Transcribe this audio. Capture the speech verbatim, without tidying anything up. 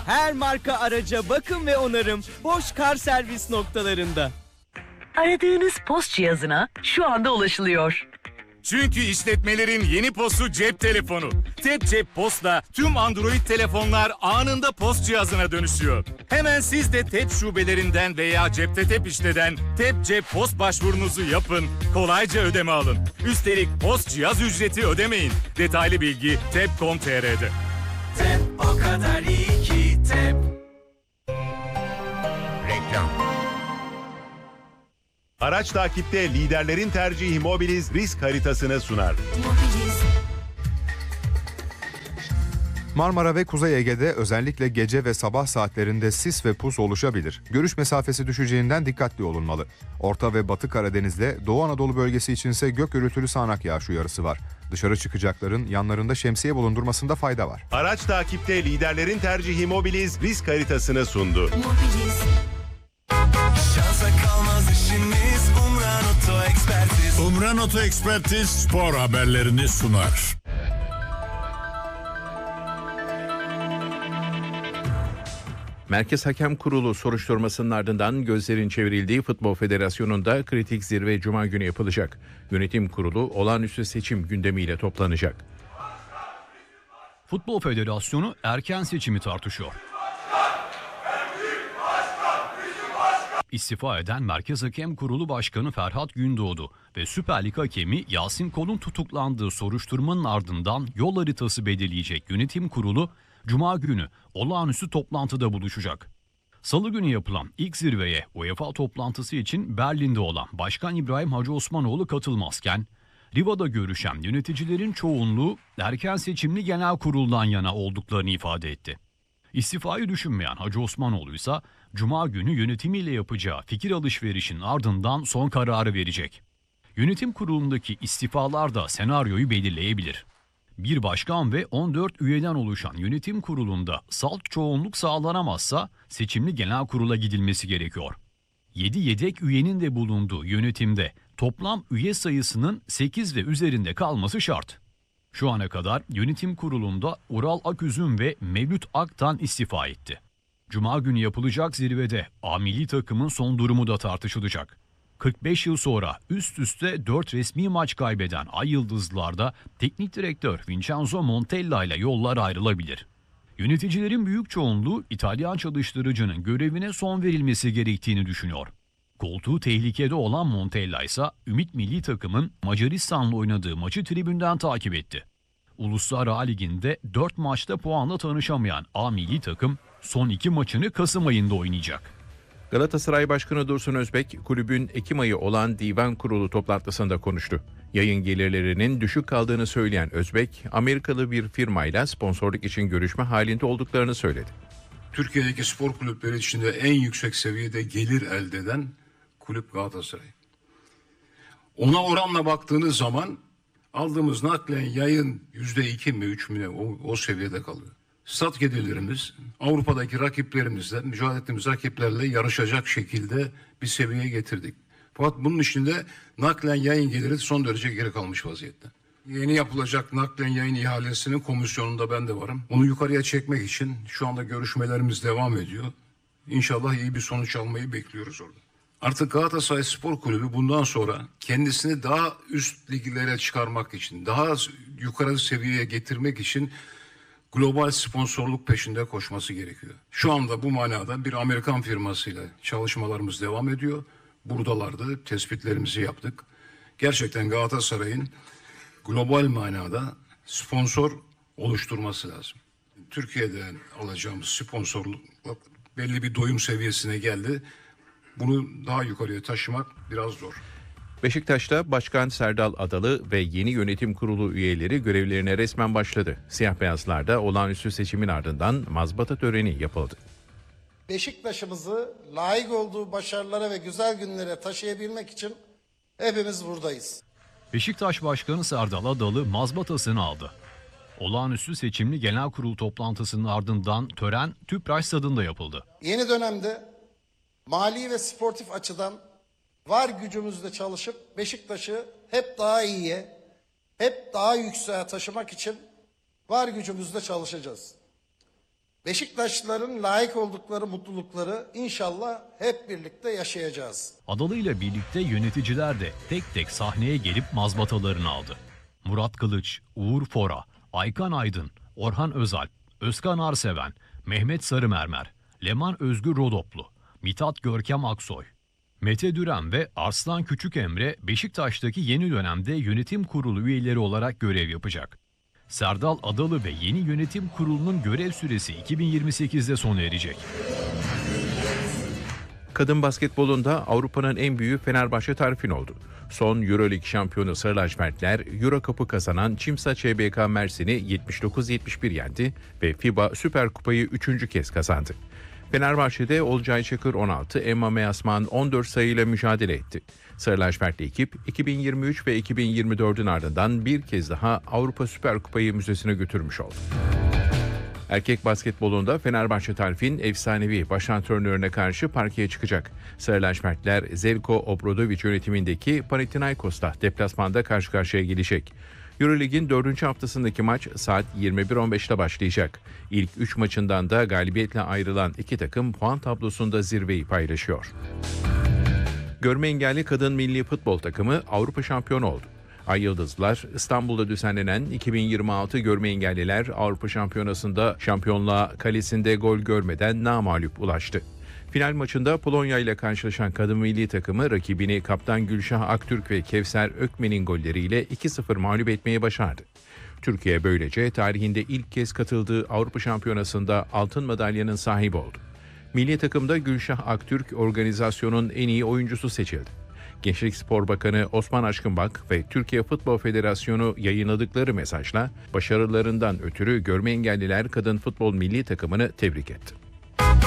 Her marka araca bakım ve onarım Bosch Car Servis noktalarında. Aradığınız post cihazına şu anda ulaşılıyor. Çünkü işletmelerin yeni postu cep telefonu. Tep Cep Post'la tüm Android telefonlar anında post cihazına dönüşüyor. Hemen siz de Tep şubelerinden veya Cepte Tep işleden Tep Cep Post başvurunuzu yapın. Kolayca ödeme alın. Üstelik post cihaz ücreti ödemeyin. Detaylı bilgi tep nokta com nokta tr'de. Tep o kadar iyi ki Tep. Reklam. Araç takipte liderlerin tercihi Mobiliz risk haritasını sunar. Marmara ve Kuzey Ege'de özellikle gece ve sabah saatlerinde sis ve pus oluşabilir. Görüş mesafesi düşeceğinden dikkatli olunmalı. Orta ve Batı Karadeniz'de Doğu Anadolu bölgesi içinse gök gürültülü sağanak yağış uyarısı var. Dışarı çıkacakların yanlarında şemsiye bulundurmasında fayda var. Araç takipte liderlerin tercihi Mobiliz risk haritasını sundu. Mobiliz. Şansa kalmaz işimiz Umran Oto Ekspertiz. Umran Oto Ekspertiz spor haberlerini sunar. Merkez Hakem Kurulu soruşturmasının ardından gözlerin çevrildiği Futbol Federasyonu'nda kritik zirve Cuma günü yapılacak. Yönetim Kurulu olağanüstü seçim gündemiyle toplanacak. Futbol Federasyonu erken seçimi tartışıyor. İstifa eden Merkez Hakem Kurulu Başkanı Ferhat Gündoğdu ve Süper Lig hakemi Yasin Kol'un tutuklandığı soruşturmanın ardından yol haritası belirleyecek Yönetim Kurulu Cuma günü olağanüstü toplantıda buluşacak. Salı günü yapılan ilk zirveye UEFA toplantısı için Berlin'de olan Başkan İbrahim Hacı Osmanoğlu katılmazken, Riva'da görüşen yöneticilerin çoğunluğu erken seçimli genel kuruldan yana olduklarını ifade etti. İstifayı düşünmeyen Hacı Osmanoğlu ise Cuma günü yönetimiyle yapacağı fikir alışverişinin ardından son kararı verecek. Yönetim kurulundaki istifalar da senaryoyu belirleyebilir. Bir başkan ve on dört üyeden oluşan yönetim kurulunda salt çoğunluk sağlanamazsa seçimli genel kurula gidilmesi gerekiyor. yedi yedek üyenin de bulunduğu yönetimde toplam üye sayısının sekiz ve üzerinde kalması şart. Şu ana kadar yönetim kurulunda Ural Aküzüm ve Mevlüt Aktan istifa etti. Cuma günü yapılacak zirvede A milli takımın son durumu da tartışılacak. kırk beş yıl sonra üst üste dört resmi maç kaybeden Ay Yıldızlılar'da teknik direktör Vincenzo Montella ile yollar ayrılabilir. Yöneticilerin büyük çoğunluğu İtalyan çalıştırıcının görevine son verilmesi gerektiğini düşünüyor. Koltuğu tehlikede olan Montella ise Ümit milli takımın Macaristan'la oynadığı maçı tribünden takip etti. Uluslar A Ligi'nde dört maçta puanla tanışamayan A milli takım son iki maçını Kasım ayında oynayacak. Galatasaray Başkanı Dursun Özbek, kulübün Ekim ayı olan divan kurulu toplantısında konuştu. Yayın gelirlerinin düşük kaldığını söyleyen Özbek, Amerikalı bir firmayla sponsorluk için görüşme halinde olduklarını söyledi. Türkiye'deki spor kulüpleri içinde en yüksek seviyede gelir elde eden kulüp Galatasaray. Ona oranla baktığınız zaman aldığımız naklen yayın yüzde iki mi üç mü o, o seviyede kalıyor. Stat gelirlerimiz Avrupa'daki rakiplerimizle, mücadele ettiğimiz rakiplerle yarışacak şekilde bir seviyeye getirdik. Fakat bunun içinde naklen yayın geliri son derece geri kalmış vaziyette. Yeni yapılacak naklen yayın ihalesinin komisyonunda ben de varım. Onu yukarıya çekmek için şu anda görüşmelerimiz devam ediyor. İnşallah iyi bir sonuç almayı bekliyoruz orada. Artık Galatasaray Spor Kulübü bundan sonra kendisini daha üst liglere çıkarmak için, daha yukarı seviyeye getirmek için global sponsorluk peşinde koşması gerekiyor. Şu anda bu manada bir Amerikan firmasıyla çalışmalarımız devam ediyor. Buradalardı, tespitlerimizi yaptık. Gerçekten Galatasaray'ın global manada sponsor oluşturması lazım. Türkiye'den alacağımız sponsorluk belli bir doyum seviyesine geldi. Bunu daha yukarıya taşımak biraz zor. Beşiktaş'ta Başkan Serdal Adalı ve yeni yönetim kurulu üyeleri görevlerine resmen başladı. Siyah beyazlarda olağanüstü seçimin ardından mazbata töreni yapıldı. Beşiktaş'ımızı layık olduğu başarılara ve güzel günlere taşıyabilmek için hepimiz buradayız. Beşiktaş Başkanı Serdal Adalı mazbatasını aldı. Olağanüstü seçimli genel kurul toplantısının ardından tören Tüpraş Stadı'nda yapıldı. Yeni dönemde mali ve sportif açıdan var gücümüzle çalışıp Beşiktaş'ı hep daha iyiye, hep daha yükseğe taşımak için var gücümüzle çalışacağız. Beşiktaşlıların layık oldukları mutlulukları inşallah hep birlikte yaşayacağız. Adalı ile birlikte yöneticiler de tek tek sahneye gelip mazbatalarını aldı. Murat Kılıç, Uğur Fora, Aykan Aydın, Orhan Özalp, Özkan Arseven, Mehmet Sarımermer, Leman Özgür Rodoplu, Mithat Görkem Aksoy, Mete Düren ve Arslan Küçükemre Beşiktaş'taki yeni dönemde yönetim kurulu üyeleri olarak görev yapacak. Serdal Adalı ve yeni yönetim kurulunun görev süresi iki bin yirmi sekizde sona erecek. Kadın basketbolunda Avrupa'nın en büyüğü Fenerbahçe tarifin oldu. Son Euroleague şampiyonu Sarı Lacivertler Euro Cup'ı kazanan Çimsa Ç B K Mersin'i yetmiş dokuz yetmiş bir yendi ve FIBA Süper Kupayı üçüncü kez kazandı. Fenerbahçe'de Olcay Çakır on altı, Emma Measman on dört sayıyla mücadele etti. Sarı lacivertli ekip iki bin yirmi üç ve iki bin yirmi dördün ardından bir kez daha Avrupa Süper Kupayı müzesine götürmüş oldu. Erkek basketbolunda Fenerbahçe tarifin efsanevi baş antrenörüne karşı parkeye çıkacak. Sarı lacivertler Zeljko Obradović yönetimindeki Panathinaikos'ta deplasmanda karşı karşıya gelecek. Euroleague'in dördüncü haftasındaki maç saat yirmi bir on beşte başlayacak. İlk üç maçından da galibiyetle ayrılan iki takım puan tablosunda zirveyi paylaşıyor. Görme engelli kadın milli futbol takımı Avrupa şampiyonu oldu. Ay Yıldızlar İstanbul'da düzenlenen iki bin yirmi altı Görme Engelliler Avrupa Şampiyonası'nda şampiyonluğa kalesinde gol görmeden namağlup ulaştı. Final maçında Polonya ile karşılaşan kadın milli takımı rakibini kaptan Gülşah Aktürk ve Kevser Ökmen'in golleriyle iki sıfır mağlup etmeyi başardı. Türkiye böylece tarihinde ilk kez katıldığı Avrupa Şampiyonası'nda altın madalyanın sahibi oldu. Milli takımda Gülşah Aktürk organizasyonun en iyi oyuncusu seçildi. Gençlik Spor Bakanı Osman Aşkınbak ve Türkiye Futbol Federasyonu yayınladıkları mesajla başarılarından ötürü Görme Engelliler Kadın Futbol Milli Takımını tebrik etti.